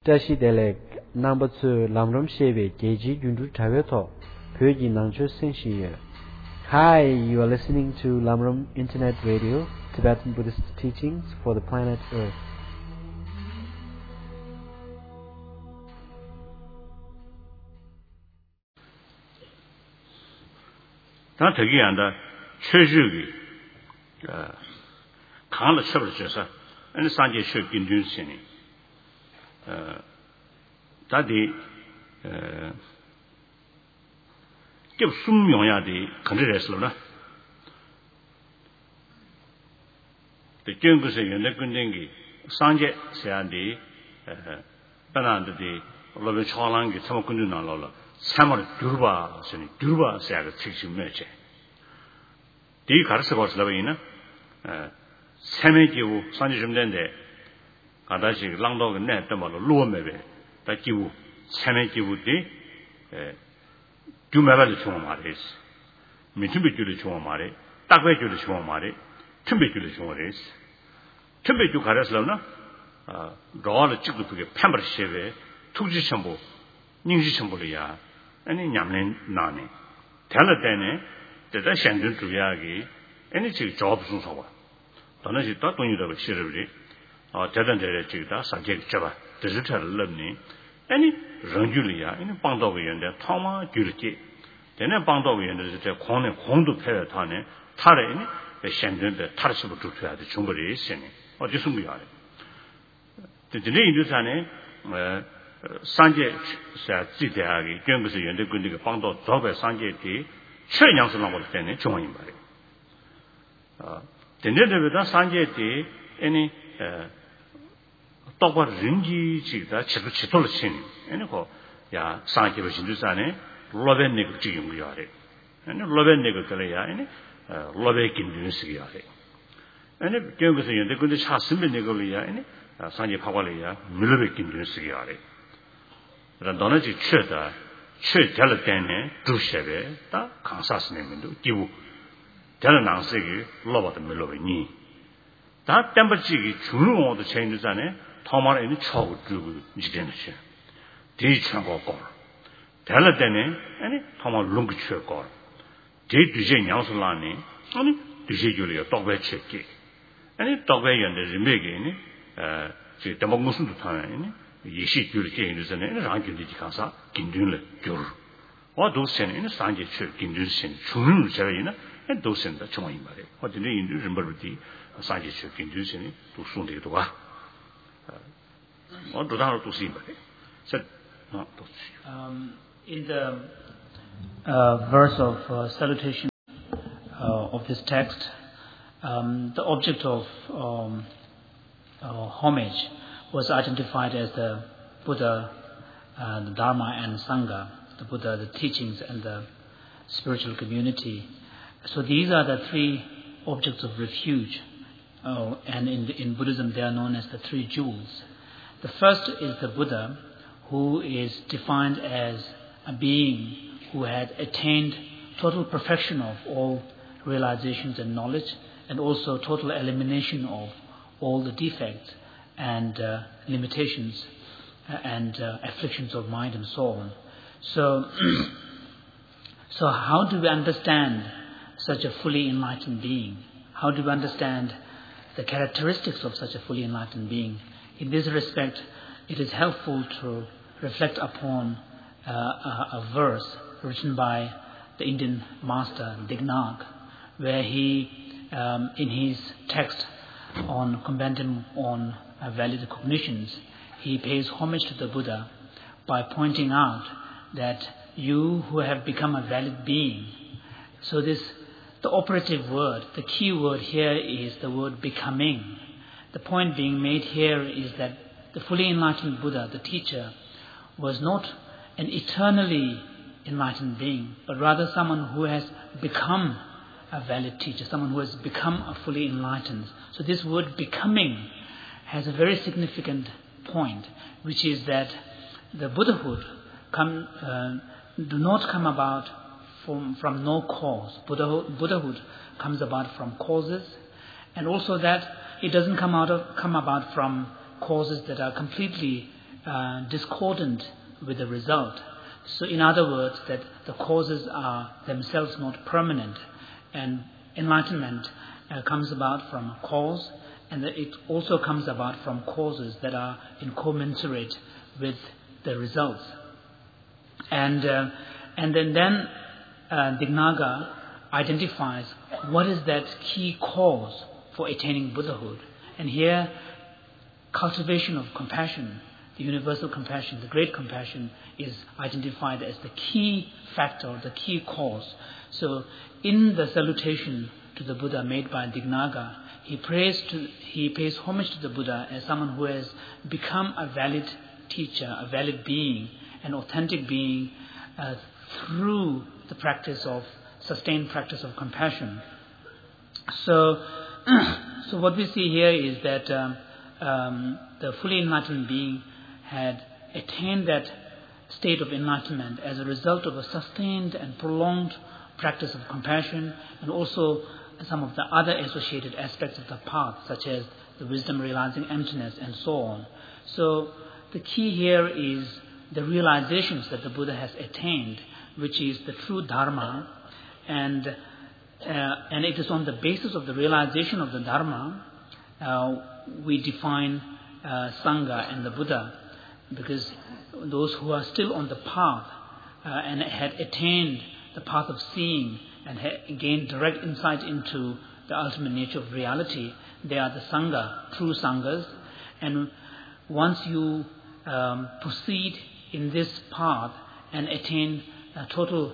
Tashi Delek number 2 Lamram Shebe Geji Jundu Taveto Pyoji Nangcho Senshi. Hi, you are listening to Lamram Internet Radio, Tibetan Buddhist teachings for the planet Earth. 다 되게 한다. 최주기 강을 쳐버렸어. 아니 산제 쇼긴 준신이 다디 좀 숨명야디 컨트롤했을라. 대견 것에 연대 근den기 산제 세안디 바나한테 로베 초랑기 참 근든 나라라. 참을 두르바 선이 두르바 세야가 책임매체. 이 가르쳐 보실라베이나 세메기우 산지 좀 된데 가다시 랑도가 냈던 말로 로메베 다기우 세메기우디 두메발을 총 말했어. 미tumbe줄을 총 말해. 딱배줄을 총 말해. tumbe줄을 총 말했어. tumbe줄 가르쳐라나 로를 찍고 그게 팸버시베 투지 첨부 닝지 첨부리야. 아니 냠는 나네. 달을 때네 대다 현준 주야기 아니 지금 job 순서와 너는 또 돈이라고 싫으리 대단대래 지다 산책 잡아 디지털을 넣니 아니 런줄이야 아니 방도위원데 타마 줄지 되는 방도위원데 저 공내 공도 패야 타네 타래 아니 현준데 타르스부 주셔야 돼 충분히 있으니 어디 숨겨야 돼 근데 인도산에 산제 지대하기 경부서 연대 군대가 방도 접에 산제티 최양선하고 때문에 중앙인 말이에요. 된데보다 산제티 아니 똑바로 rin지지다 지도를 치니 아니고 야 산제로 신주산에 로벤네그 지금 거야래. 아니 로벤네그 그래야 아니 로베 김준식이야. 아니 경부서 연대 군대 차스면 내거리야 아니 산제 파과래야 밀로베 김준식이야. 그러나 너는 지 최다 최잘 때문에 두셔베 다 강사스네면도 기부 다른 낭색이 로버트 밀로베니 다 템버지기 주는 것도 체인주잖아요. 토마에 있는 초고 주고 지게는지 대창고 거 다른 때문에 아니 토마 롱그 쳐고 대 뒤제 양술라니 아니 뒤제 줄이야 떡배 책기 아니 떡배 연대 리메게니 지 대목무슨도 타네 예시 줄이 제인주잖아요. 랑균지 강사 김준래 줄 도스는 산제 출 김준신 주는 제가이나 도스는다 정말 말이에요. 어디는 인도 림버디 산제 출 김준신이 도스는데도 와 도다로 도스인 말이에요. In the verse of salutation of this text, the object of homage was identified as the Buddha, the Dharma and Sangha, the Buddha, the teachings and the spiritual community. So these are the three objects of refuge, and in Buddhism they are known as the three jewels. The first is the Buddha, who is defined as a being who had attained total perfection of all realizations and knowledge, and also total elimination of all the defects and limitations and afflictions of mind and soul. So how do we understand such a fully enlightened being? How do we understand the characteristics of such a fully enlightened being? In this respect, it is helpful to reflect upon a verse written by the Indian master Dignac, where he, in his text on Compendium on Valid Cognitions, he pays homage to the Buddha by pointing out that you who have become a valid being. So the operative word, the key word here is the word becoming. The point being made here is that the fully enlightened Buddha, the teacher, was not an eternally enlightened being, but rather someone who has become a valid teacher, someone who has become a fully enlightened. So this word becoming has a very significant point, which is that the Buddhahood do not come about from no cause. Buddhahood comes about from causes, and also that it doesn't come about from causes that are completely discordant with the result. So in other words, that the causes are themselves not permanent, and enlightenment comes about from a cause, and that it also comes about from causes that are incommensurate with the results. And then Dignaga identifies what is that key cause for attaining Buddhahood. And here, cultivation of compassion, the universal compassion, the great compassion, is identified as the key factor, the key cause. So in the salutation to the Buddha made by Dignaga, he pays homage to the Buddha as someone who has become a valid teacher, a valid being, an authentic being through the sustained practice of compassion. So what we see here is that the fully enlightened being had attained that state of enlightenment as a result of a sustained and prolonged practice of compassion, and also some of the other associated aspects of the path, such as the wisdom realizing emptiness and so on. So the key here is the realizations that the Buddha has attained, which is the true Dharma, and it is on the basis of the realization of the Dharma we define Sangha and the Buddha, because those who are still on the path and had attained the path of seeing and had gained direct insight into the ultimate nature of reality, they are the Sangha, true Sanghas. And once you proceed in this path and attain a total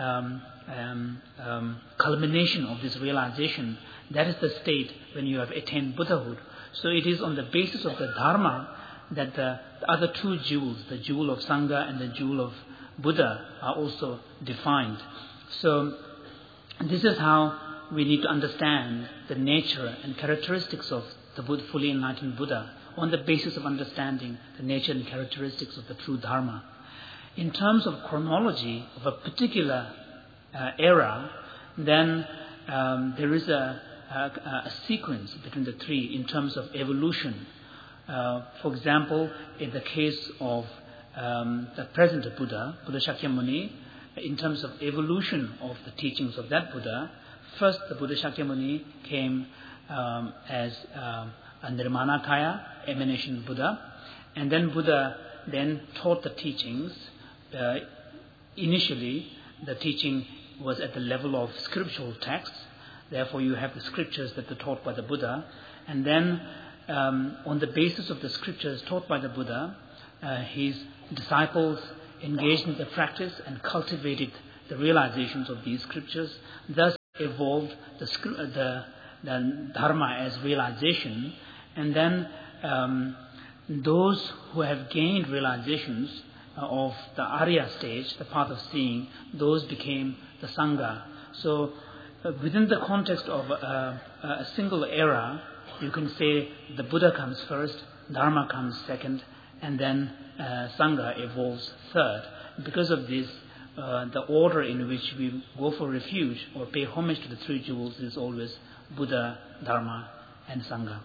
culmination of this realization, that is the state when you have attained Buddhahood. So it is on the basis of the Dharma that the other two jewels, the jewel of Sangha and the jewel of Buddha, are also defined. So this is how we need to understand the nature and characteristics of the fully enlightened Buddha, on the basis of understanding the nature and characteristics of the true Dharma. In terms of chronology of a particular era, then there is a sequence between the three in terms of evolution. For example, in the case of the present Buddha, Buddha Shakyamuni, in terms of evolution of the teachings of that Buddha, first the Buddha Shakyamuni came as a Nirmanakaya, emanation Buddha, and then Buddha then taught the teachings. Initially, the teaching was at the level of scriptural texts. Therefore, you have the scriptures that were taught by the Buddha. And then, on the basis of the scriptures taught by the Buddha, his disciples engaged in the practice and cultivated the realizations of these scriptures. Thus evolved the Dharma as realization. And then those who have gained realizations of the Arya stage, the path of seeing, those became the Sangha. So within the context of a single era, you can say the Buddha comes first, Dharma comes second, and then Sangha evolves third. Because of this, the order in which we go for refuge or pay homage to the three jewels is always Buddha, Dharma, and Sangha.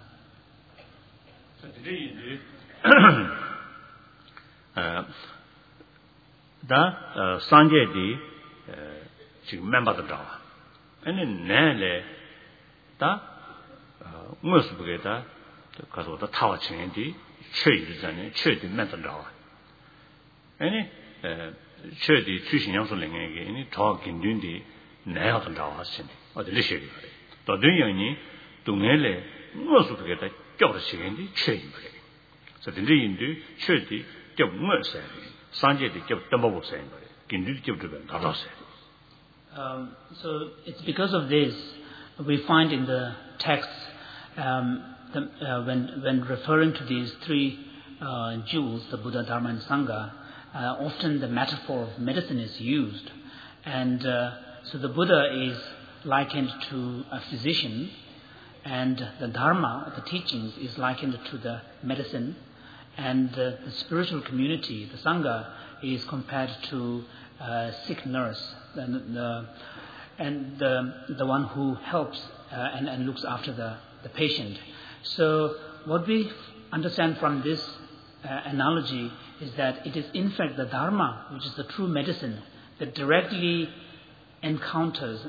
다 상계디 지금 멤버들다. 아니 내래 다 무엇을 보게다 가서다 타와 친구디 최유전에 최디 멤버들다. 아니 최디 추신양소랭에게 아니 더 긴준디 내야들다 하시네. 어디 리시기 그래. 또 등연히 동네래 무엇을 보게다 껴서 시간디 최유래. 그래서 인디 최디 껴 무엇을 So it's because of this we find in the text when referring to these three jewels, the Buddha, Dharma, and Sangha, often the metaphor of medicine is used, and so the Buddha is likened to a physician, and the Dharma, the teachings, is likened to the medicine. And the spiritual community, the Sangha, is compared to a sick nurse, and the one who helps and looks after the patient. So what we understand from this analogy is that it is in fact the Dharma, which is the true medicine, that directly counters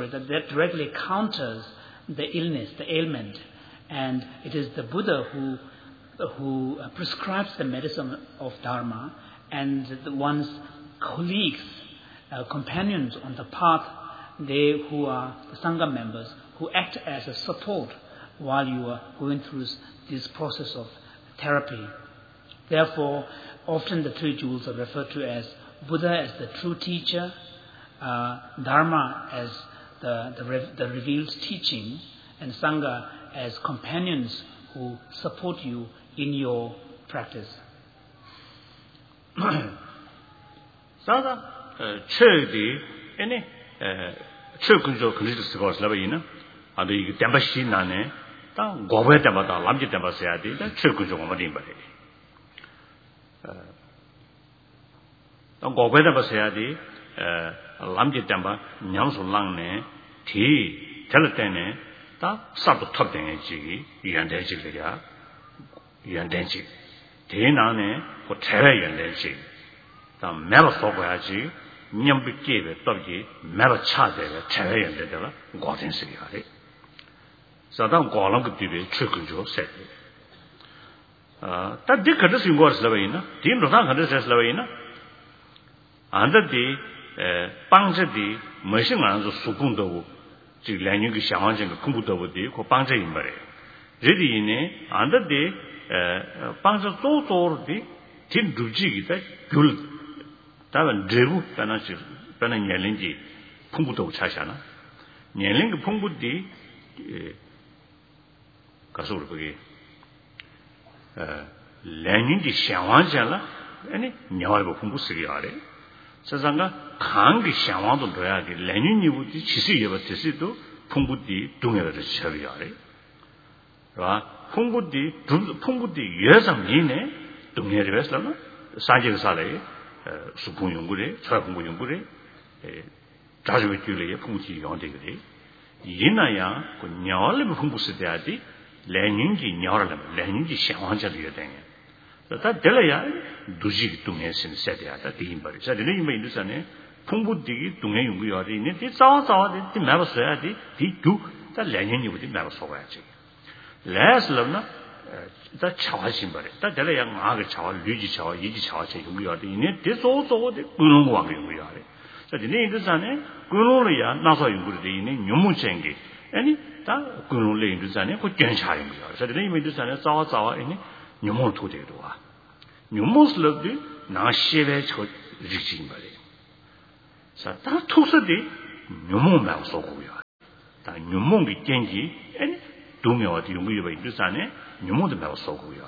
the illness, the ailment, and it is the Buddha who prescribes the medicine of Dharma, and one's colleagues, companions on the path, they who are the Sangha members, who act as a support while you are going through this process of therapy. Therefore, often the three jewels are referred to as Buddha as the true teacher, Dharma as the revealed teaching, and Sangha as companions who support you in your practice. Sada chödi ene chökunjo kunju sgos labayina ado 이 담바시 나네 다 고베 담바다 람지 담바세야디 다 chökunjo 고마딘 바레 다 고베 담바세야디 람지 담바 냥솔랑네 티 텔테네 다 sab도 톱댕이지 이안대지리야 이안대지 대나네 고 대외연대지 다 매로 써봐야지 냠비게베 떡지 매로 차대베 대외연대더라 고된스리하리 사단 고랑 그뒤에 최근조 셋 다 디커드 신고스라베이나 딘로상 하드스라베이나 안데디 방제디 머신만서 수군도고 즉 랭유기 상황적인 공부도부디 고 방제인 말이에요. 제디네 안데디 방제 또또르디 딘 루지기다 귤 다만 제부 변화지 변한 년齡지 풍부도 차샤나 년齡 그 풍부디 가서 우리 거기 랭인지 상황잖아 아니 녀하고 풍부스기 아래 세상가 강기 상황도 돼야지 랭인이부터 지시 예버티시도 풍부디 동해를 처리해야 돼. 봐 풍부디 예상이네 동해를 해서는 사제사래 수분 연구래 철분구 연구래 자주의 줄에 풍부지 연대거든. 이나야 그 녀를 풍부스돼야지 랭인지 녀를 랭인지 상황자리야 돼. 다 될어야 두지 동해신 세대야다 디임바리. 자, 내가 이미 인도산에 풍부디기 동해 연구해야 되네. 이 싸워싸워야 돼. 매버서야지. 디두 다 랭인이부터 매버서야지. 레슬럽나 다 차와신 바래. 다 될어야 마가 차와 류지 차와 이지 차와 제 연구해야 되네. 대소소데 그런 거 하고 연구해야 돼. 자, 내가 인도산에 그런로야 나서 연구를 되네. 묘문쟁기. 아니 다 그런로 인도산에 그 견차 연구해야. 자, 내가 이미 인도산에 싸워싸워 이네. 묘문 토대도 와. 묘문슬럽디 나시베 저 리진 말이에요. 자, 다 토서디 묘문만 쏘고요. 다 묘문이 땡기 아니 동묘어디 연구해 있듯산에 묘문도 말 쏘고요.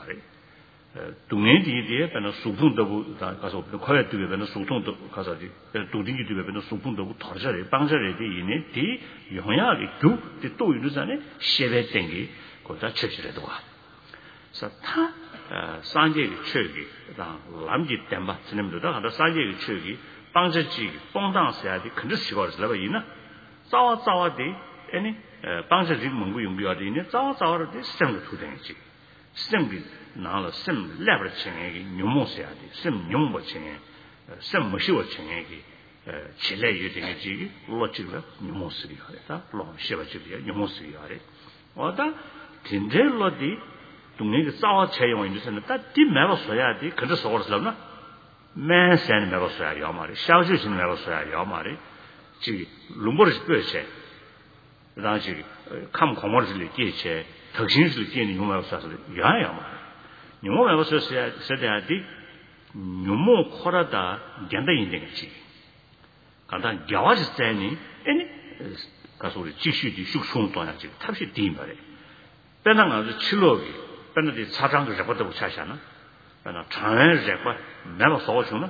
동네디에 변한 수분도 가서 거에 되게 변한 수통도 가서지 도딩이 되게 변한 수분도 더저래 방저래디 이네 디 영향이 또 있듯산에 시베 땡기 거기다 쳤지래도 와. 자, 타 산제의 최기, 다 남지 땜바 지nem도다 하다 산제의 최기, 방제지 뽕당서야지 근데 시거스라고 이나 싸워싸워디 아니 방제지 뭔고 용비하디 이네 싸워싸워디 시점도 투쟁이지. 시점비 나라 심 레버 칭에기 뇽모서야디 심 뇽모 칭에 심 뭐시워 칭에기 칠레 유딩이지 로치가 뇽모스리 하다 로시바지야 뇽모스리 하래. 어다 딘젤로디 동네에 싸워 채용이 있는데 다 뒤매버서야 돼. 그래서 서울에서는 맨산 매버서야 요 말이. 샤오주신 매버서야 요 말이. 지 룸버를 뼈체. 그다음에 감 고모를 끼체. 덕신을 끼는 용매버서서 야야 말이. 용매버서야 세대야 돼. 뇽모 코라다 견다 있는 거지. 간단 겨와지 때니 아니 가서 우리 지슈디 숙송도나지. 탑시 뒤 말이. 배낭아주 칠로기 근데 사장도 잡아도 차잖아. 나 장을 잡고 내가 소주는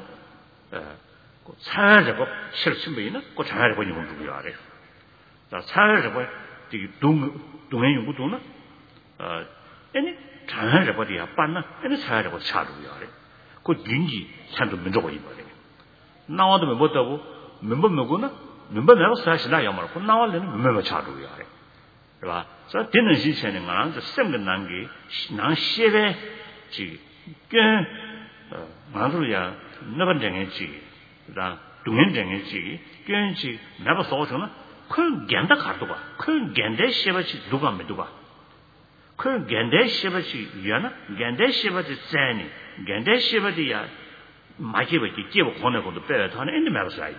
차를 잡고 실심이나 그 장을 잡고 있는 거 누구야 알아. 자, 차를 잡고 이 동해 연구도나 아니 장을 잡고 뒤에 빠나 아니 차를 잡고 차루야 알아. 그 인지 산도 민족이 말이야. 나와도 못 하고 멤버 먹고나 멤버 내가 사실나 야말 그 나와려는 멤버 차루야 알아. 봐. 자, 되는 시체는 안 쌤은 난게 난 시베 지 만들어야 너번 정했지. 라 동행 정했지. 괜지 내가 소소나 그 견다 가도가. 그 견대 쉐바치 누가 메도가. 그 견대 쉐바치 위하나 견대 쉐바치 쟤니. 견대 쉐바디야 마치버지 제보 권해고도 빼서 하는 인데 말이야.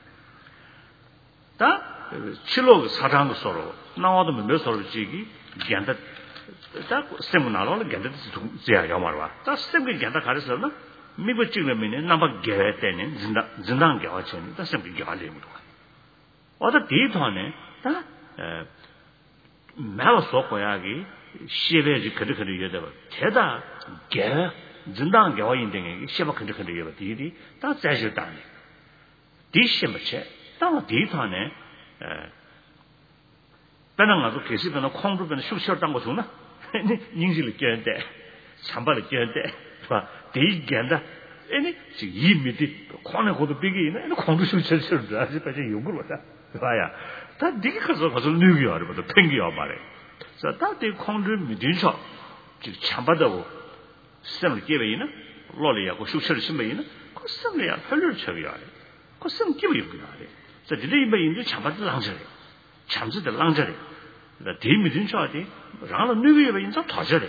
다 칠로 사장 서로 나와도 몇 서로 지기 견다 다 세미나로 견다 제야 말와. 다 세미 견다 가르쳐서 미국 찍으면 남바 개회 때는 진당 개화천 다 세미 개화리무도. 어디 데이터네 다 매우 소고야기 시베지 그렇게 여대고 대다 개 진당 개화인등에 시바 그렇게 여대 디디 다 자실다네. 디시면체 다 데이터네 배낭가도 계시면 콩루변 슈셔던 거 좋나? 인지를 깨는데 참발을 깨는데 봐 대견다 아니 이미디 콩에 고도 비기 있네 콩도 슈셔셔도 아주 빠져 용을 왔다 봐야 다 네게 가서 누구야 알아봐도 팽기야 말해 자 다들 콩을 믿으셔 지금 참바다고 쌤을 깨베이나 로리하고 슈셔를 심베이나 그 쌤이야 별로 처리야 그 쌤 끼고 있구나 자 이제 이제 참바다 랑저래 참즈들 랑저래 나 대미든 저한테 라는 누구야 인자 터져래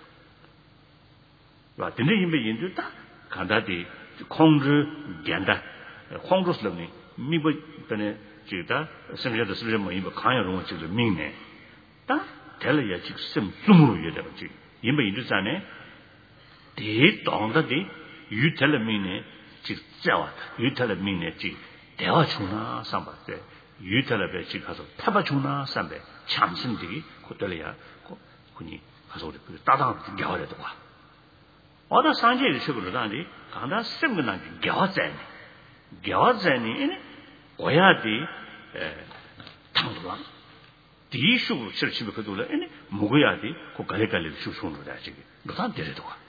와 근데 이제 인도 다 간다디 콩르 견다 콩르스름니 미버 전에 지다 심지어도 심지어 뭐 이거 강요로 지금 민네 다 텔레야 지금 줌으로 이제 되지 이제 인도산에 대동다디 유텔레민네 지금 자와 유텔레민네 지 대화 중나 삼바데 유텔레베 지 가서 타바 중나 삼베 참신들이 그들이야 그니 가서 우리 따당 겨울에도 와 어다 산지에 식으로 다니 간다 셈근한 겨자니 이네 오야디 당도랑 디슈로 실치면 그들을 이네 먹어야디 그 갈갈리 수수로 다지 너다 데려도 와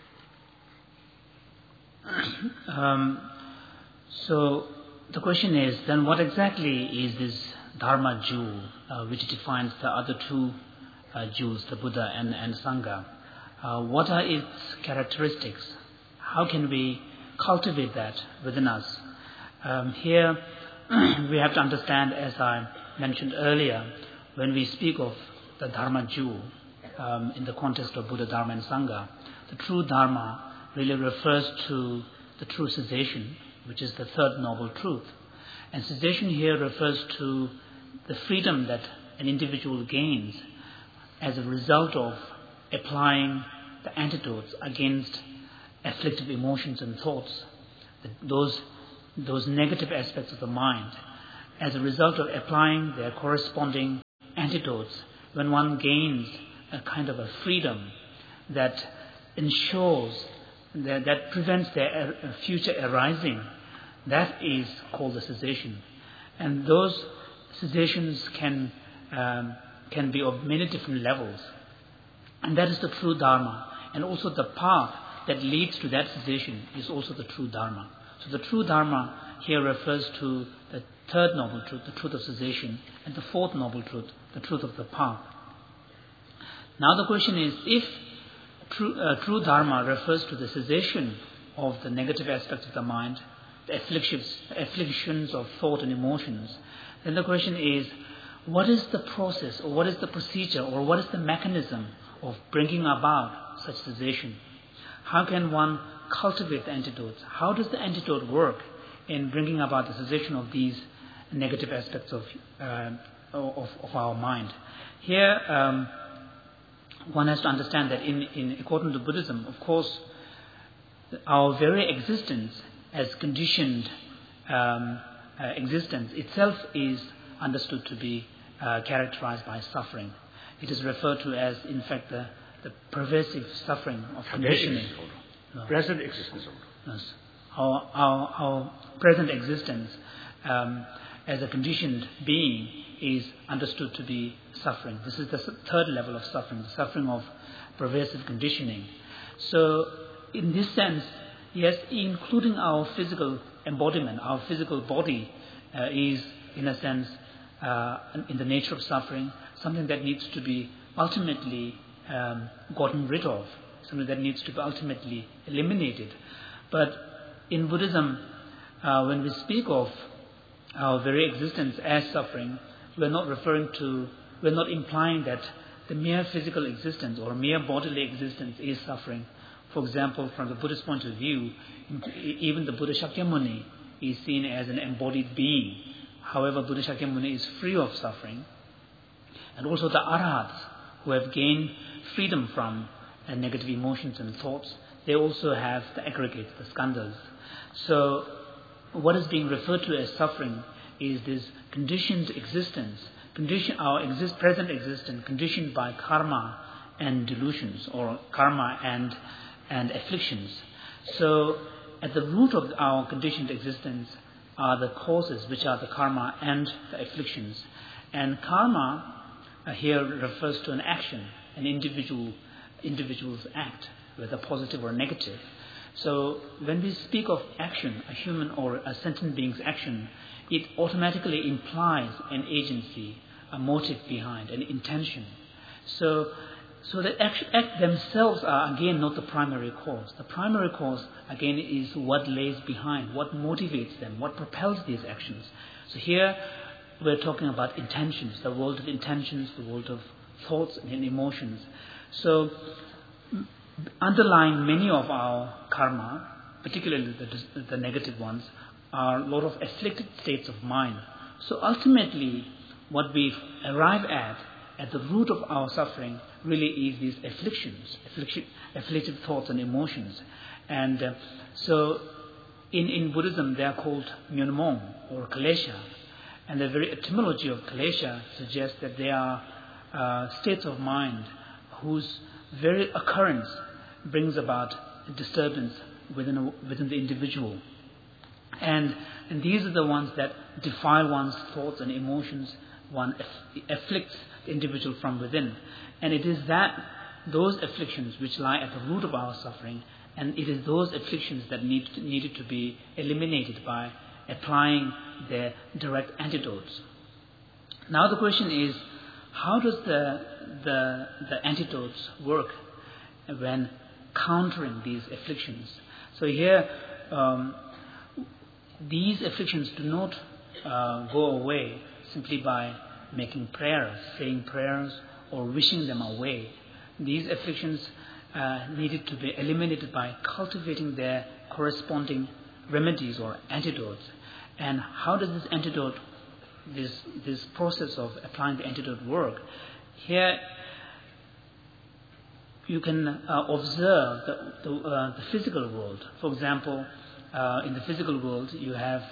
So the question is then what exactly is this Dharma jewel which defines the other two jewels, the Buddha and Sangha? What are its characteristics? How can we cultivate that within us? Here we have to understand, as I mentioned earlier, when we speak of the Dharma jewel in the context of Buddha, Dharma and Sangha, the true Dharma really refers to the true cessation, which is the third noble truth. And cessation here refers to the freedom that an individual gains as a result of applying the antidotes against afflictive emotions and thoughts, those negative aspects of the mind. As a result of applying their corresponding antidotes, when one gains a kind of a freedom that ensures that prevents their future arising, that is called the cessation. And those cessations can be of many different levels. And that is the true Dharma. And also the path that leads to that cessation is also the true Dharma. So the true Dharma here refers to the third noble truth, the truth of cessation, and the fourth noble truth, the truth of the path. Now the question is, if true Dharma refers to the cessation of the negative aspects of the mind, the afflictions of thought and emotions, then the question is, what is the process, or what is the procedure, or what is the mechanism of bringing about such cessation? How can one cultivate the antidotes? How does the antidote work in bringing about the cessation of these negative aspects of our mind? Here, one has to understand that in according to Buddhism, of course, our very existence as conditioned existence itself is understood to be characterized by suffering. It is referred to as, in fact, the pervasive suffering of conditioning. No. Present existence. Yes. Our present existence as a conditioned being is understood to be suffering. This is the third level of suffering, the suffering of pervasive conditioning. So, in this sense, yes, including our physical embodiment, our physical body is, in a sense, in the nature of suffering, something that needs to be ultimately gotten rid of. something that needs to be ultimately eliminated. But in Buddhism, when we speak of our very existence as suffering, we're not implying that the mere physical existence or mere bodily existence is suffering. For example, from the Buddhist point of view, even the Buddha Shakyamuni is seen as an embodied being. However, Buddha Shakyamuni is free of suffering. And also the Arhats, who have gained freedom from negative emotions and thoughts, they also have the aggregates, the skandhas. So what is being referred to as suffering is this conditioned existence, present existence conditioned by karma and delusions, or karma and afflictions. So at the root of our conditioned existence are the causes, which are the karma and the afflictions. And karma here refers to an action, an individual's act, whether positive or negative. So when we speak of action, a human or a sentient being's action, it automatically implies an agency, a motive behind, an intention. So the act themselves are again not the primary cause. The primary cause again is what lays behind, what motivates them, what propels these actions. So here we're talking about intentions, the world of intentions, the world of thoughts and emotions. So underlying many of our karma, particularly the negative ones, are a lot of afflicted states of mind. So ultimately, what we arrive at the root of our suffering, really is these afflicted thoughts and emotions. And so in Buddhism, they are called myonmong, or klesha. And the very etymology of klesha suggests that they are states of mind whose very occurrence brings about a disturbance within the individual. And these are the ones that defile one's thoughts and emotions, one afflicts the individual from within. And it is those afflictions which lie at the root of our suffering, and it is those afflictions that needed to be eliminated by applying their direct antidotes. Now the question is, how does the antidotes work when countering these afflictions? So here, these afflictions do not go away simply by making prayers, saying prayers, or wishing them away. These afflictions needed to be eliminated by cultivating their corresponding remedies or antidotes. And how does this antidote, this process of applying the antidote work? Here you can observe the physical world. For example, in the physical world you have,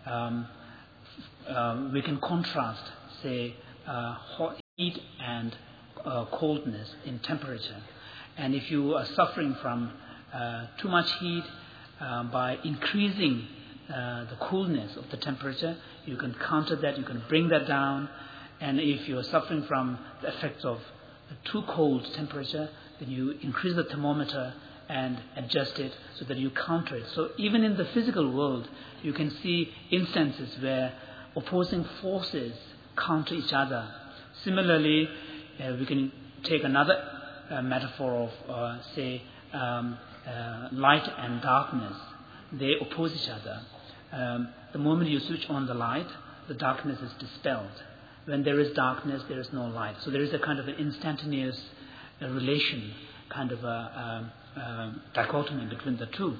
we can contrast, say, hot heat and coldness in temperature. And if you are suffering from too much heat, by increasing the coolness of the temperature, you can counter that, you can bring that down. And if you are suffering from the effects of a too cold temperature, then you increase the thermometer and adjust it so that you counter it. So even in the physical world, you can see instances where opposing forces counter each other. Similarly, we can take another metaphor of, say, light and darkness. They oppose each other. The moment you switch on the light, the darkness is dispelled. When there is darkness, there is no light. So there is a kind of an instantaneous relation, kind of a dichotomy between the two.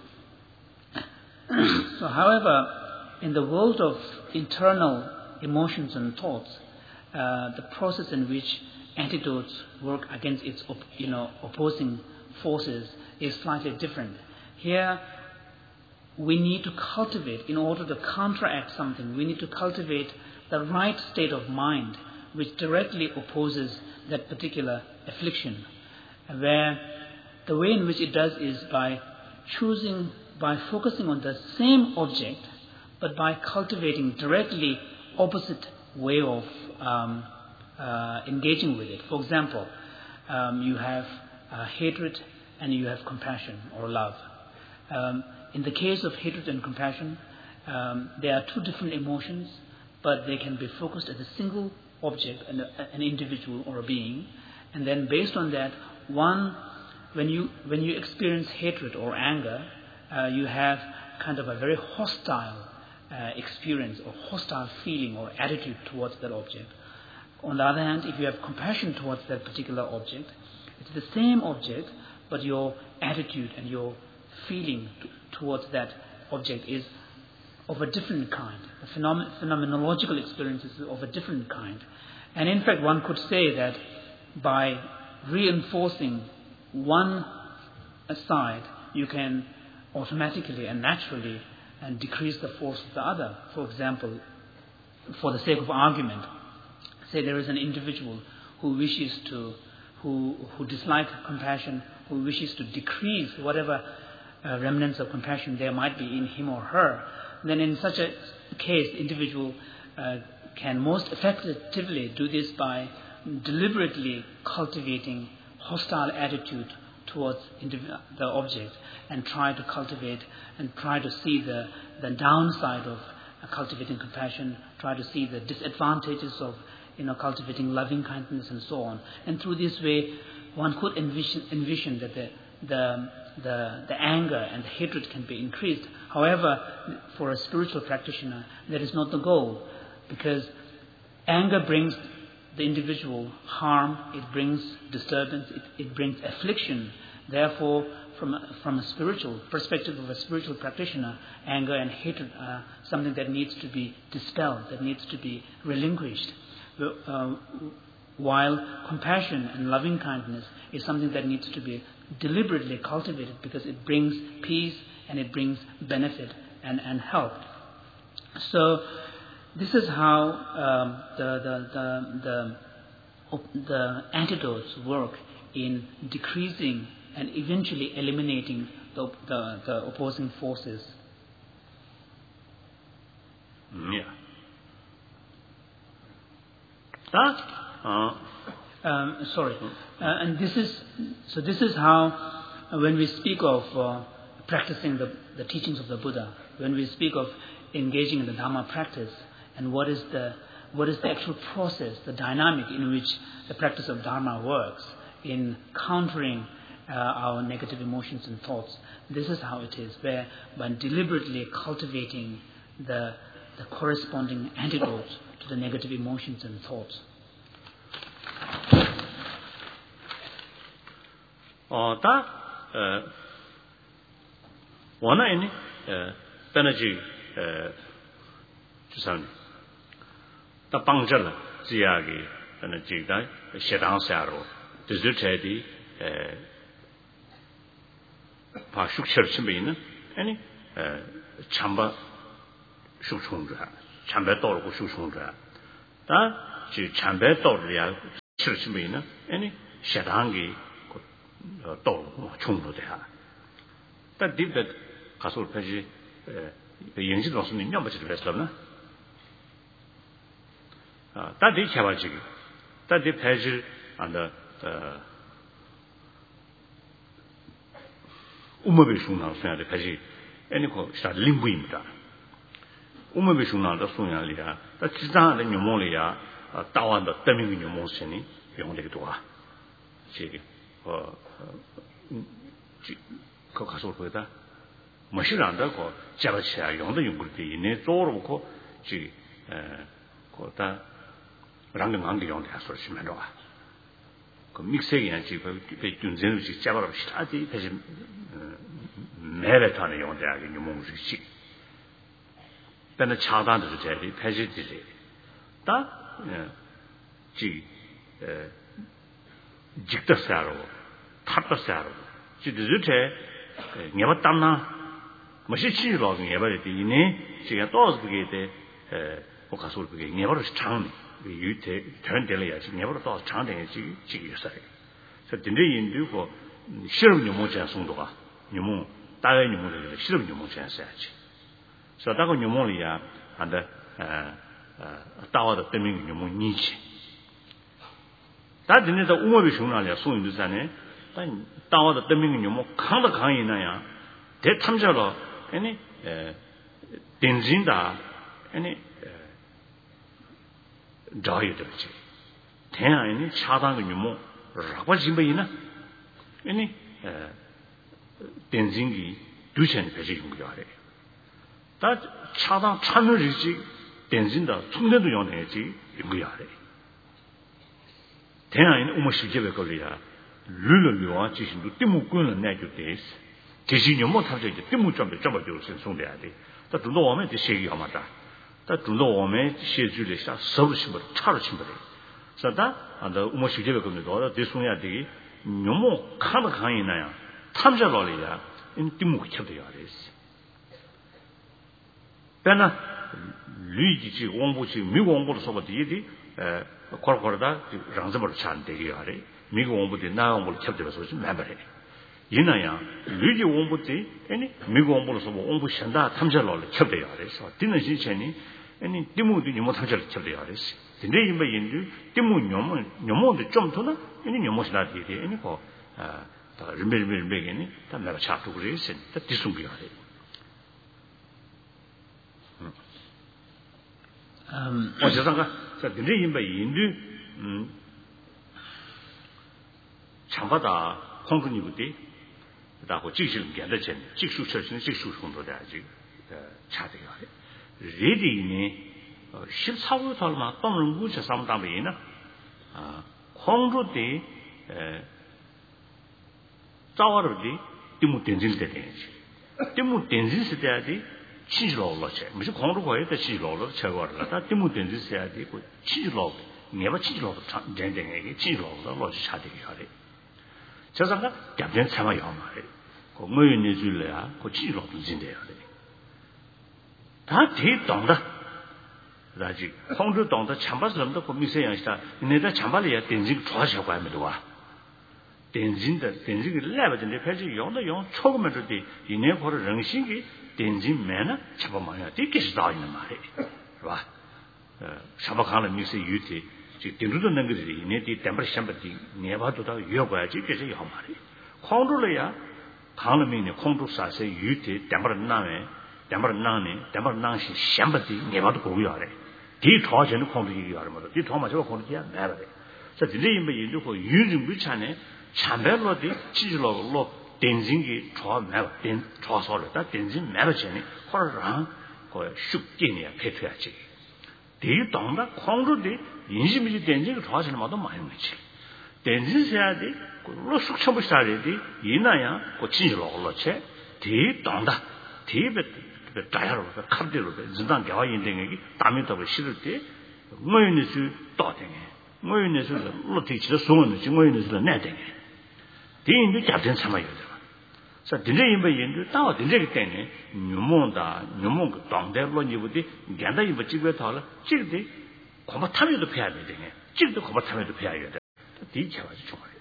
So, however, in the world of internal emotions and thoughts, the process in which antidotes work against its opposing forces is slightly different. Here, we need to cultivate, in order to counteract something, we need to cultivate the right state of mind which directly opposes that particular affliction, where the way in which it does is by focusing on the same object, but by cultivating directly opposite way of engaging with it. For example, you have hatred and you have compassion or love. In the case of hatred and compassion, there are two different emotions, but they can be focused at a single object, an individual or a being, and then based on that, one when you experience hatred or anger, you have kind of a very hostile experience or hostile feeling or attitude towards that object. On the other hand, if you have compassion towards that particular object, it's the same object, but your attitude and your feeling towards that object is of a different kind. The phenomenological experience is of a different kind. And in fact, one could say that by reinforcing one side, you can automatically and naturally and decrease the force of the other. For example, for the sake of argument, say there is an individual who dislikes compassion, who wishes to decrease whatever remnants of compassion there might be in him or her. Then in such a case, the individual can most effectively do this by deliberately cultivating hostile attitude towards the object, and try to cultivate and try to see the downside of cultivating compassion, try to see the disadvantages of cultivating loving kindness and so on. And through this way, one could envision that the anger and the hatred can be increased. However, for a spiritual practitioner, that is not the goal, because anger brings the individual harm, it brings disturbance, it brings affliction. Therefore, from a spiritual perspective of a spiritual practitioner, anger and hatred are something that needs to be dispelled, that needs to be relinquished. While compassion and loving kindness is something that needs to be deliberately cultivated, because it brings peace and it brings benefit and help. So this is how the antidotes work in decreasing and eventually eliminating the opposing forces. Yeah. And this is how when we speak of practicing the teachings of the Buddha, when we speak of engaging in the Dharma practice, and what is the actual process, the dynamic in which the practice of Dharma works in countering our negative emotions and thoughts. This is how it is, where by deliberately cultivating the corresponding antidote to the negative emotions and thoughts. Wana ini penaji 주산 다 방절 지야기 penaji 다 시당사로 디지털이 파숙처치면은 아니 참바 숙충자 참배 떠오르고 숙충자 다지 참배 떠오르야 처치면은 아니 시당기 떠오르고 충분해야 다 디베 가서 패지 연지 교수님 냠바지를 했었나 다디 차바지 다디 패지 안다 우마베 숭나 소야데 패지 애니코 사 링부입니다 우마베 숭나도 소야리야 다 지자의 녀모리야 따완다 때문에 녀모스니 용되게 도와 지게 그 가서 보다 뭐시란다고 자바치야 용도 용글이 이내 쪼르고 지 거다 랑랑한게 용데 하소시면도 그 믹스에 지금 그 준전을 지 잡아라 시다디 대신 매레타는 용대하게 유몽식 근데 차단도 제리 패지들이 다지 직다사로 탑다사로 지드르테 내가 땀나 뭐시치로 내버리지 이네 지가 또 그게 돼 가서 그게 내버려 장네 유태 전del이야 지금 내버려 또 장대에 지기 있어요. 그래서 근데 인도고 실험 요모자 송도가 요모 다른 요모들 실험 요모자 해야지. 그래서 다고 요모리야 한데 따와도 때문에 요모 니치. 다든지도 우모비熊나려 송인도산에 따와도 때문에 요모 강도 강이나야 대탐자로 아니 딘진다 아니 자유들지 대안이 차단의 유모 라바지메이나 아니 덴징이 두천 배지 용기하래. 다 차당 참여리지 덴진다 충전도 용해지 용기하래. 대한인 우모시제베 걸리야. 르르르와 지신도 띠무꾼은 내주데스. 지신이 뭐 탑재 이제 띠무 좀 잡아줘서 송돼야 돼. 다 둘도 오면 이 세기 하마다. 다 둘도 오면 시주리사 서브심을 차로 침버려. 그래서 다 우모시제베 걸리도 대송해야 되기 녀모 카드 강이나야 탐자로리야 이 띠무 켜도야 돼스. 배나 류지지 공부지 미국 공부를 써봐도 이디 코르코르다 장점을 잘 되게 하래. 미국 공부들 나 공부를 켜들어서 좀 매버래. 이나야 류지 공부들 아니 미국 공부를 써보 공부 신다 탐절로 켜대야 그래서 듣는 시체니 아니 띠무도 녀모 탐절 켜대야 그랬어. 근데 이제 인도 띠무 녀모도 좀 더나 아니 녀모시나 되게 아니 거 다 르멜멜멜이니 다 내가 잡고 그랬어. 다 뒤숭비가 돼. 어제상가 근데 인바 인도 참바다 공군이부터 다고 직실 견대전 직수 처신의 직수 공도다 아직 차대요. 레디니 14월 달마 동을 무쳐 삼담이나 공도대 자와르디 띠무 덴진 때되지. 띠무 덴진 시대야지 치즈로 올라체. 무슨 공도 거에 때 치즈로 올라 쳐거라. 다 띠무 덴진 시대야지 그 치즈로 내가 치즈로 전쟁에게 치즈로 올라 차대요. 저상가 갑자기 참아요 말이에요. 그 뭐였니 줄래야? 그 치즈로 진대요. 다 대동다. 라지 공도 동다 참바스럼도 그 미세양시다. 내가 참발이야 덴진 좋아하셔고 하면도 와. 덴진이 레버든데 패지 용도 용 초금에도 돼. 이내 거를 정신이 덴진 매나 잡아마야 되게서 다 있는 말이에요. 봐. 사바칸의 미세 유티 지 덴루도 능들이 이내디 템버 샴바디 네바도 다 요거야지 그래서 요 말이에요. 공도래야 강림이네 공도 사세 유티 템버 나네 템버 나시 샴바디 네바도 고요하래. 디 토전의 공도 얘기하는 거다. 디 토마저 공도야 내버려. 자 딜레임의 인도 유증 비차네 참배로디 치즈로로 덴징이 좋아매워 덴 좋아서다 덴징 매버지니 호르랑 그 숙기니야 패트야지 디 동다 공로디 인심이 덴징이 좋아하는 것도 많이 있지 덴징 세야디 그로 숙청부 사례디 이나야 그 치즈로 올라체 디 동다 디베 다야로 갑디로 진단 개화인등에게 담이 더 싫을 때 뭐였는지 또 되네 뭐였는지 로티치도 소문이 뭐였는지 내되네 대인도 잡든 참아요. 자, 진짜 인바 인도 다 진짜 때문에 녀몽 그 당대로 니부디 간다 이거 찍어 타라. 찍대 고마 탐에도 패야 되네. 찍도 고마 탐에도 패야 돼. 뒤쳐가지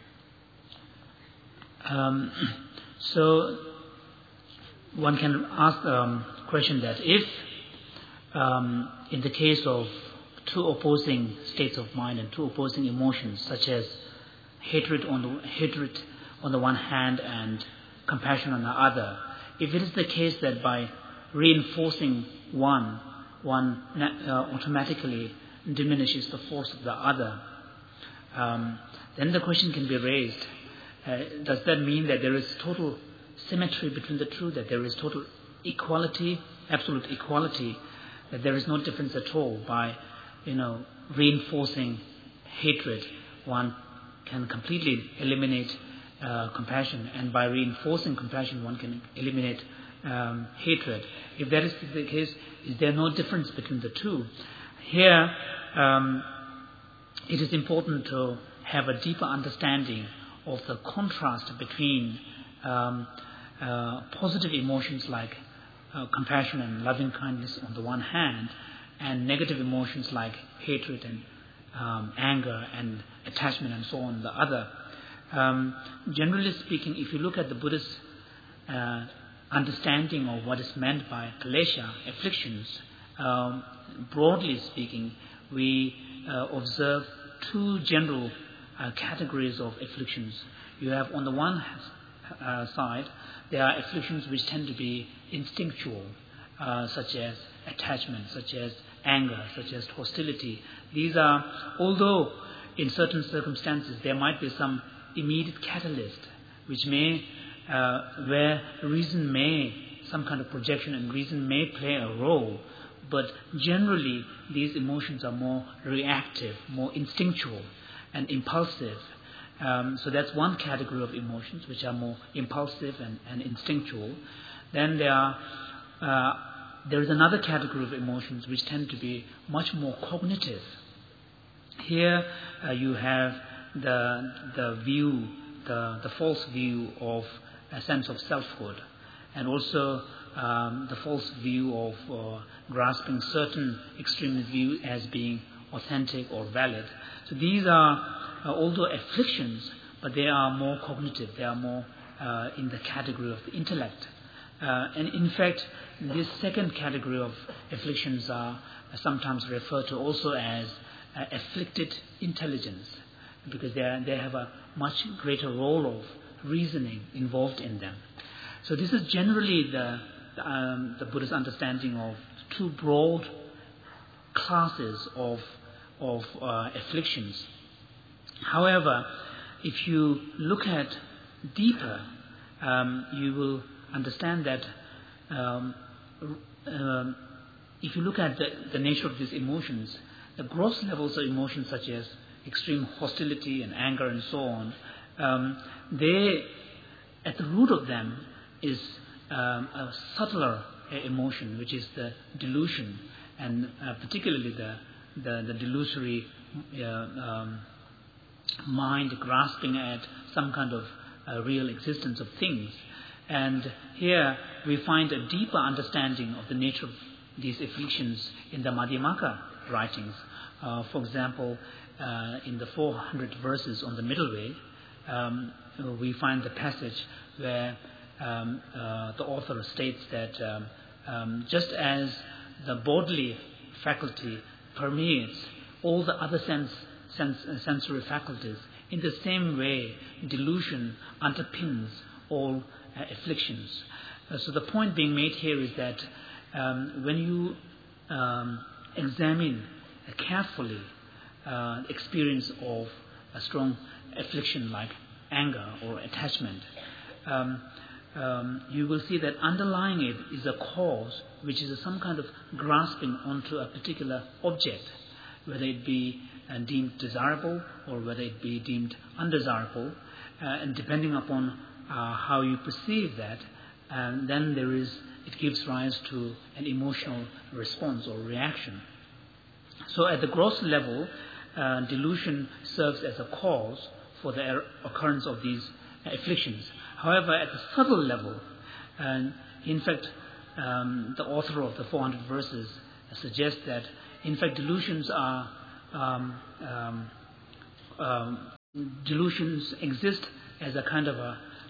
좋아요. So one can ask the question that if in the case of two opposing states of mind and two opposing emotions such as hatred on the one hand and compassion on the other, if it is the case that by reinforcing one automatically diminishes the force of the other, then the question can be raised, does that mean that there is total symmetry between the two, that there is total equality, absolute equality, that there is no difference at all? By reinforcing hatred, one can completely eliminate compassion, and by reinforcing compassion one can eliminate hatred. If that is the case, is there no difference between the two? Here it is important to have a deeper understanding of the contrast between positive emotions like compassion and loving kindness on the one hand, and negative emotions like hatred and anger and attachment and so on the other. Generally speaking, if you look at the Buddhist understanding of what is meant by klesha, afflictions, broadly speaking, we observe two general categories of afflictions. You have, on the one side, there are afflictions which tend to be instinctual, such as attachment, such as anger, such as hostility. These are, although in certain circumstances there might be some immediate catalyst which may, where reason may, some kind of projection and reason may play a role, but generally these emotions are more reactive, more instinctual and impulsive. So that's one category of emotions which are more impulsive and instinctual. Then there is another category of emotions which tend to be much more cognitive. Here you have the view, the false view of a sense of selfhood, and also the false view of grasping certain extreme view as being authentic or valid. So these are, although afflictions, but they are more cognitive, they are more in the category of the intellect. And in fact, this second category of afflictions are sometimes referred to also as afflicted intelligence, because they have a much greater role of reasoning involved in them. So this is generally the Buddha's understanding of two broad classes of afflictions. However, if you look at deeper, you will understand that if you look at the nature of these emotions, the gross levels of emotions such as extreme hostility and anger and so on, they, at the root of them is a subtler emotion, which is the delusion, and particularly the delusory mind grasping at some kind of real existence of things. And here we find a deeper understanding of the nature of these afflictions in the Madhyamaka writings. For example, in the 400 verses on the middle way, we find the passage where the author states that just as the bodily faculty permeates all the other sensory faculties, in the same way delusion underpins all afflictions. So the point being made here is that when you examine carefully experience of a strong affliction like anger or attachment, you will see that underlying it is a cause which is some kind of grasping onto a particular object, whether it be deemed desirable or whether it be deemed undesirable, and depending upon how you perceive that, then it gives rise to an emotional response or reaction. So at the gross level, delusion serves as a cause for the occurrence of these afflictions. However, at the subtle level, in fact, the author of the 400 verses suggests that, in fact, delusions exist as a kind of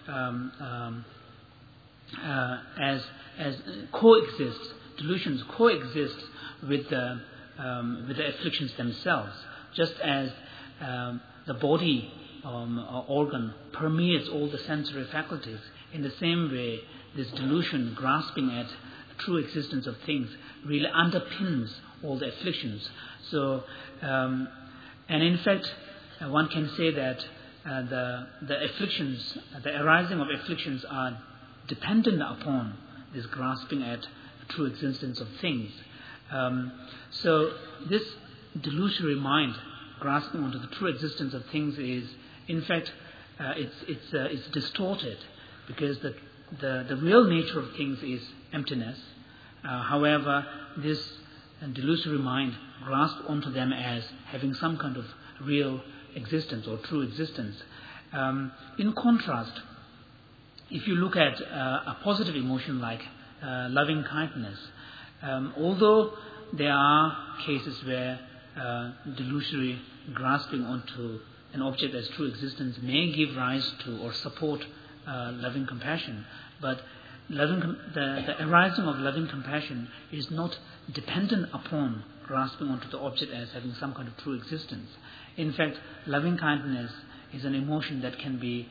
as coexist. Delusions coexist with the afflictions themselves, just as the body organ permeates all the sensory faculties. In the same way, this delusion grasping at true existence of things really underpins all the afflictions. So, and in fact, one can say that the afflictions, the arising of afflictions, are dependent upon this grasping at true existence of things. So this delusory mind grasping onto the true existence of things is, in fact, it's distorted, because the real nature of things is emptiness. However, this delusory mind grasps onto them as having some kind of real existence or true existence. In contrast, if you look at a positive emotion like loving kindness, although there are cases where delusory grasping onto an object as true existence may give rise to or support loving compassion, but the arising of loving compassion is not dependent upon grasping onto the object as having some kind of true existence. In fact, loving kindness is an emotion that can be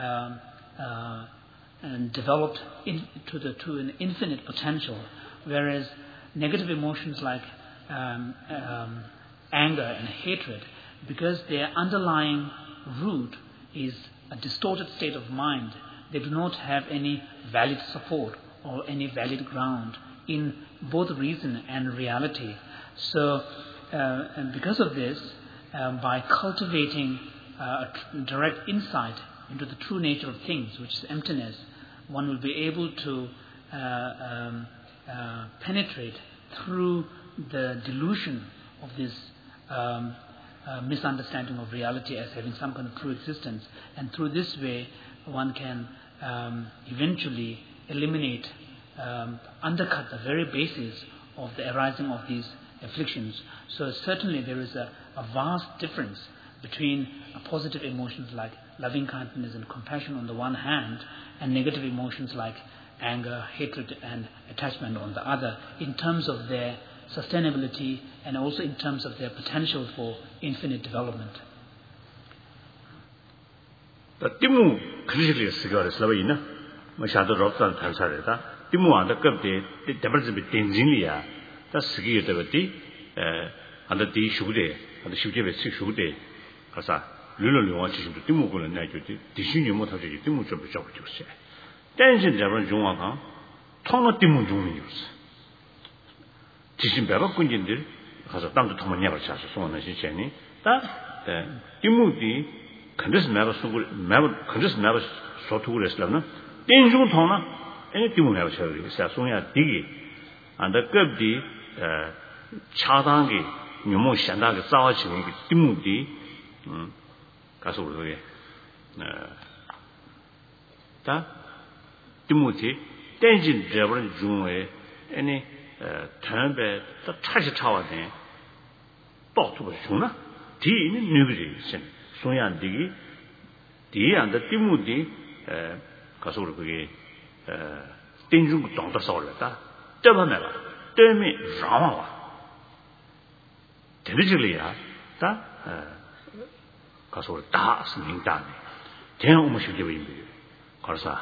developed to an infinite potential, whereas negative emotions like anger and hatred, because their underlying root is a distorted state of mind, they do not have any valid support or any valid ground in both reason and reality. So, and because of this, by cultivating direct insight into the true nature of things, which is emptiness, one will be able to penetrate through the delusion of this misunderstanding of reality as having some kind of true existence. And through this way, one can eventually eliminate, undercut the very basis of the arising of these afflictions. So certainly there is a vast difference between positive emotions like loving kindness and compassion on the one hand, and negative emotions like anger, hatred and attachment on the other, in terms of their sustainability and also in terms of their potential for infinite development. The timu clearly cigarettes lavina, Machado Robson Tansareta, Timu and the cup de Deborah Tinzinia, that's Sigurity, and the tea shoe day, and the shoe day, shoe day, Casa, Lulu watching the Timu and Night, the senior motor, Timu job, you say. Tension Deborah Junga, Tona Timu Juniors. Teaching Baba Kunjindir, has a down to Toma never charge so on as Jenny, that Timothy can just never so to rest Lana. Then Jun Tona, any Timu never shall be, Sasonia Digi, and the Gubdi Chadangi, Numo Shandaga Sawachi, Timothy Castle. That Timothy, Tension Deborah June, any turn the treasure tower then thought was Juna, tea in Nugri, Soyan Digi, Dee and the Timothy Casuri, Tinju Donta Solata, Devamela, Demi Rama. Telegilia, that Casur Das Nintani. Ten almost give you, Corsa.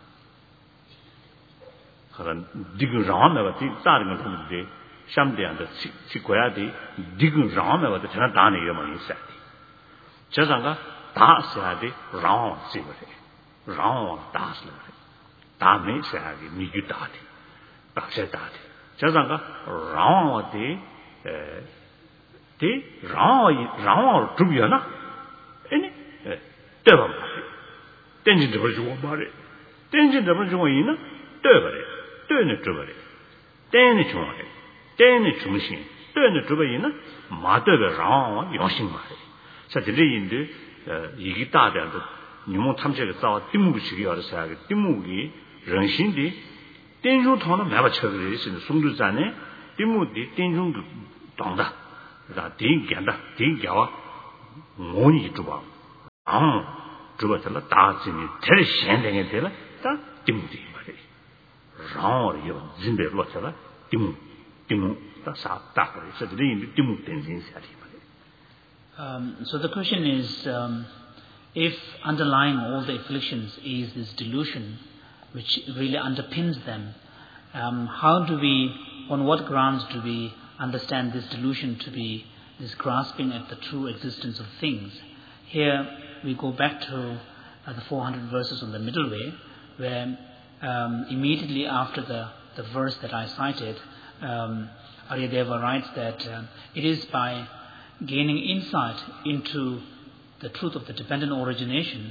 Digging round about the starting of the day, Shamde and the Siquati, digging round about the Tanatani Yamani Sati. Chazanga, Das Sadi, round Sivati, round Das Lati, Dami Sadi, Migutati, Baksetati. Chazanga, round the round Trubiana, any devil. Tension the virtual body, tension the virtual in devil. Turn it over it. Then it's on it. Then it's machine. Turn it over in a mother around Yoshing Mari. Such a day in the Yigita and the Numo Tamjak thought Timuchi or the Sag, Timugi, Ranshindi, Tenju Tona Mavacharis in the Sunduzane, Timudi, Tenjung Donda, the Ding Ganda, Ding Gawa, Moni Juba, Jubatella, Darts in the Terry Shanding and Tella, that Timudi. Round you, Zimbe Rotella, Timu, that's our Dakari, so the Timu Tenzin Sati. So the question is, if underlying all the afflictions is this delusion, which really underpins them, how do we, on what grounds do we understand this delusion to be this grasping at the true existence of things? Here we go back to the 400 verses on the middle way, where immediately after the verse that I cited, Aryadeva writes that it is by gaining insight into the truth of the dependent origination,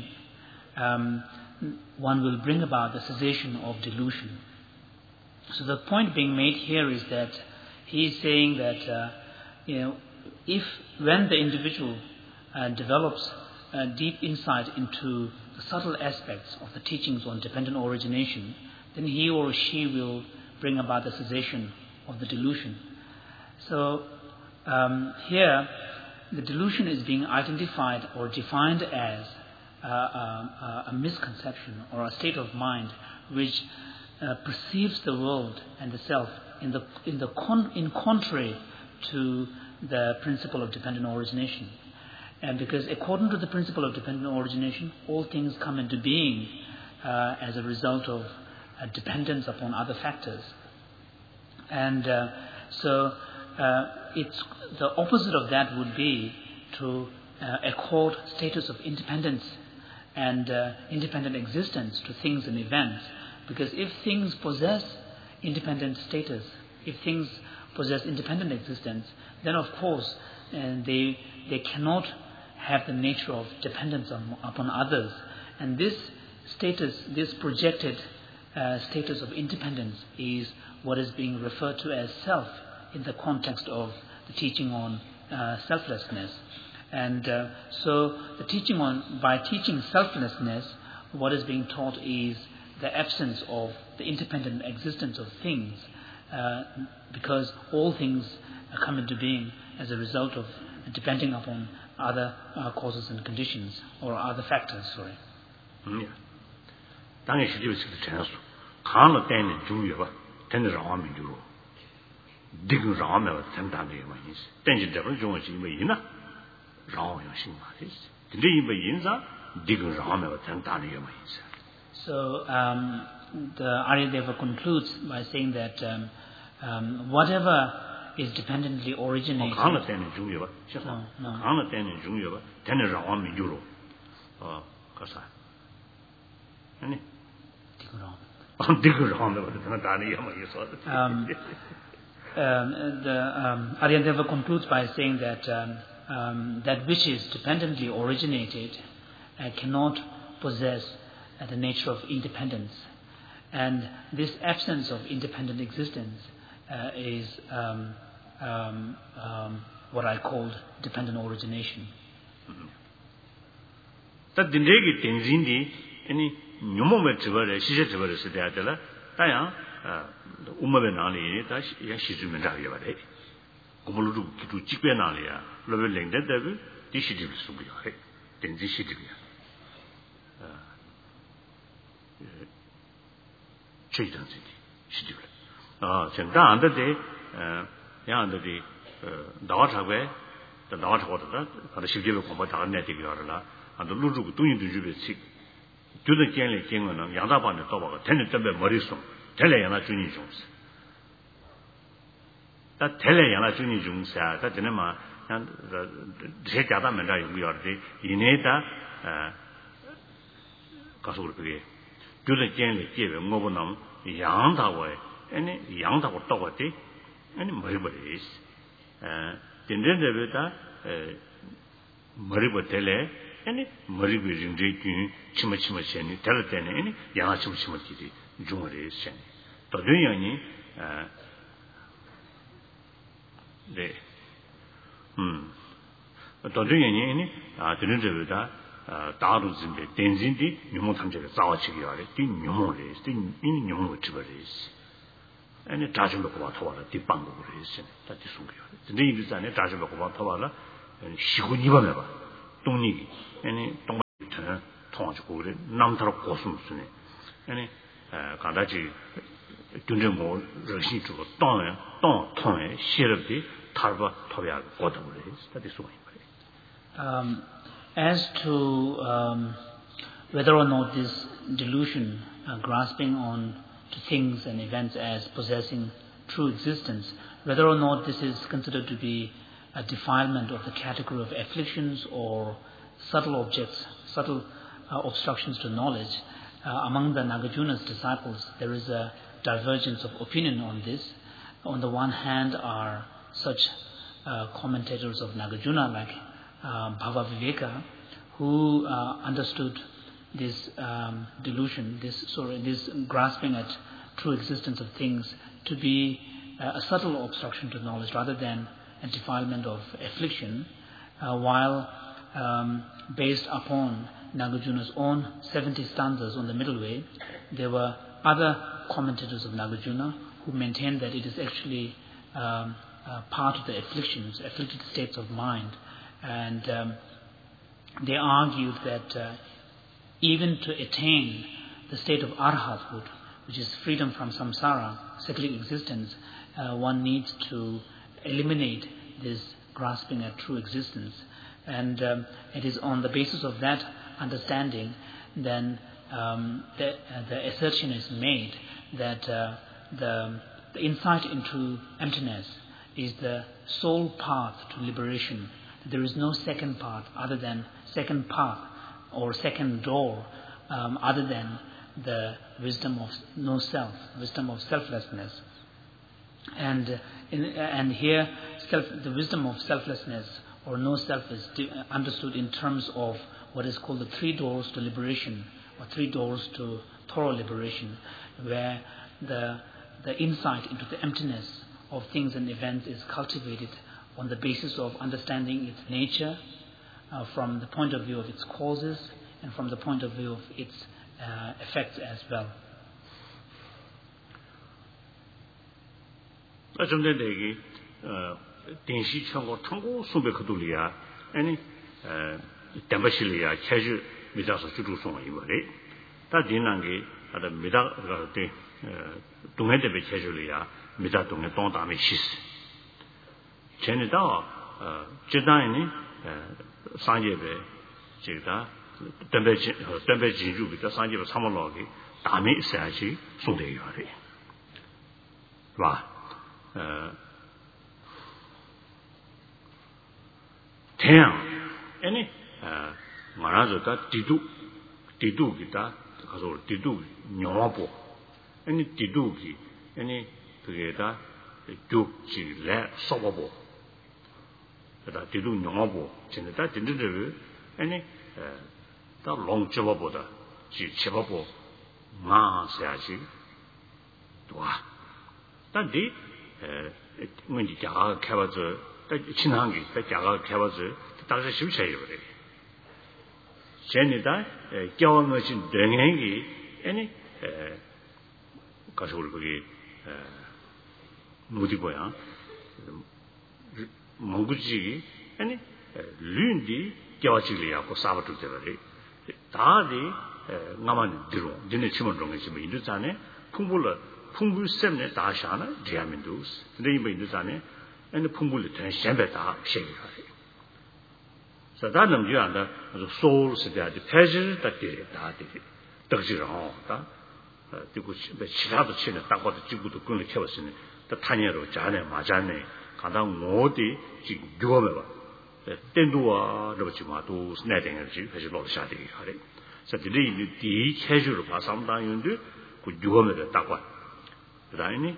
one will bring about the cessation of delusion. So the point being made here is that he is saying that if when the individual develops deep insight into the subtle aspects of the teachings on dependent origination, then he or she will bring about the cessation of the delusion. So here, the delusion is being identified or defined as a misconception or a state of mind which perceives the world and the self in contrary to the principle of dependent origination. And because according to the principle of dependent origination, all things come into being as a result of dependence upon other factors. And so it's the opposite of that would be to accord status of independence and independent existence to things and events. Because if things possess independent status, if things possess independent existence, then of course they cannot have the nature of dependence upon others. And this status, this projected status of independence is what is being referred to as self in the context of the teaching on selflessness. And so by teaching selflessness, what is being taught is the absence of the independent existence of things, because all things come into being as a result of depending upon other causes and conditions, or other factors, sorry. 당연히 시집에서 전수 강을 때는 중요해. 되는 라면 주로. 디그 라면 된다는 게 뭐지? 땡진대로 중요지 뭐 있나? 라면 신마지. 근데 이 인자 디그 라면 된다는 게 뭐지? So the Aryadeva concludes by saying that whatever is dependently originated. 강을 때는 중요해. 강을 때는 중요해. 되는 라면 주로. 가서. 아니. The Aryadeva concludes by saying that that which is dependently originated cannot possess the nature of independence, and this absence of independent existence is what I called dependent origination. That the negative any 뇽모메 저버래 시제 저버래 시대야들라 다야 우마베 나리 다 야시주면 자게 바래 고물루 기도 직배 나리야 러벨 랭데데비 디시디블 수비야 해 된지 시디비야 최이던지 시디블 전다 안데데 야안데디 나와타베 나와타고다 바로 시제로 공부 다 안내 되기라라 안도 루루고 돈이도 주베 교도建立 经文 양다반에 떠봐가 되는 때문에 머리속 될래야나 주니 중세 다 될래야나 주니 중세 다 되는 마 제자다 맨다 용기어데 이내다 가서 그렇게 교도建立 계획 뭐보남 양다고에 아니 양다고 떠거지 아니 머리버리스 된데베다 머리버 될래 아니 머리비 링제기 치마치마시니 달때네 아니 양아치마치마기디 중어레시 도전연이 네 도전연이 아니 드는데보다 다루진데 덴진디 뇽모 탐제가 싸워치기 하래 디 뇽모레스 디 뇽모 치버레스 아니 다좀도 고바 토와라 디 방고레스 다디 숨겨요 근데 이들산에 다좀도 고바 토와라 시군이바메 봐 동리기 아니 동반전 통하고 그래 남타로 고숨스네 아니 간다지 dunjemo rexi zhuo dong tong xie tarba tobya goda bure study so as to whether or not this delusion grasping on to things and events as possessing true existence, whether or not this is considered to be a defilement of the category of afflictions or subtle objects, subtle obstructions to knowledge, among the Nagarjuna's disciples there is a divergence of opinion on this. On the one hand are such commentators of Nagarjuna like Bhava Viveka, who understood this delusion, this grasping at true existence of things to be a subtle obstruction to knowledge rather than a defilement of affliction, while based upon Nagarjuna's own 70 stanzas on the middle way, there were other commentators of Nagarjuna who maintained that it is actually part of the afflictions, afflicted states of mind, and they argued that even to attain the state of arhathood, which is freedom from samsara, cyclic existence, one needs to eliminate this grasping at true existence. And it is on the basis of that understanding then the assertion is made that the insight into emptiness is the sole path to liberation. There is no second path or second door other than the wisdom of no self, wisdom of selflessness. And here, the wisdom of selflessness or no self is understood in terms of what is called the 3 doors to liberation, or 3 doors to thorough liberation, where the insight into the emptiness of things and events is cultivated on the basis of understanding its nature from the point of view of its causes and from the point of view of its effects as well. 좀 전에 얘기電子청고 통고 수백도리야 아니 담바실이야 캐주 미자서 주주송 이거래 다 진난게 아다 미다 그때 동해대비 캐주리야 미다 동해 동담이 시스 제네다 제다이니 상제베 제다 담배 진주비다 상제베 3월로기 담이 있어야지 소대요래 와 태양 아니 말아서다 디두기다 가서 디두 녀와보 아니 디두기 아니 그게다 죽지래 써보고 그다 디두 녀와보 진짜 딘드르 아니 다 롱접보다 지 쳐보고 마셔야지 와 단디 문제 자가 개발서 친한게 자가 개발서 다시 쉽셔요 그래 제니다 겨워진 등행이 아니 가서 우리 거기 뭐지 뭐야 몽구지 아니 륜디 겨워지리하고 싸워도 되거래 다디 나만 들어 진짜 치면 동에서 뭐 인도산에 풍부semne 다샤나 디아민두스 근데 이 인도산에 아니 풍부를 된 셴베다 셴이거래 그래서 다는 주한다 소울 시대의 패질 딱게 다디 덕지로 다 되고 지라도 치는 딱 봐도 지구도 끊을 켜버스네 또 타녀로 자네 맞아네 가다 어디 지금 누워봐 땐도와 그렇지 마도 스네딩을 패질 놓을 샤되게 하래 그래서 이 캐주로 봐삼당인데 그 누워면 딱 봐. 그다음에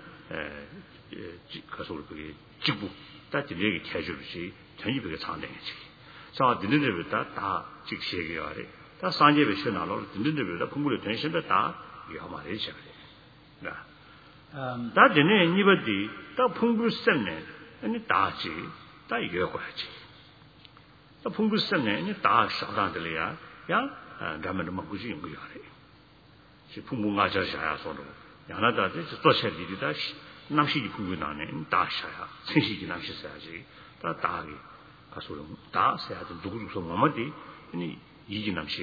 가서 우리 지구 따지 얘기 캐주르시 전입에 상당히지. 자, 드는데부터 다 직시하게 하래. 다 산제에 쉬나로 드는데부터 공부를 전신에 다 이거 말이 시작해. 나. 다 전에 니버디 다 풍부sem네. 아니 다지. 다 이거 거야지. 다 풍부sem네. 아니 다 사단들이야. 야, 가면 뭐 그지 인 거야. 지 풍부가져셔야 서로. 야나다데 조셔리리다 남시지 풍부나네 다샤야 생시지 남시셔야지 다 다하게 가서는 다 세야지 누구도 뭐마디 아니 이지 남시